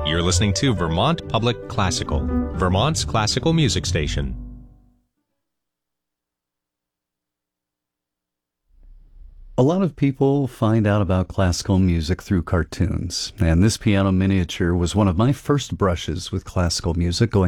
You're listening to Vermont Public Classical, Vermont's classical music station. A lot of people find out about classical music through cartoons, and this piano miniature was one of my first brushes with classical music, going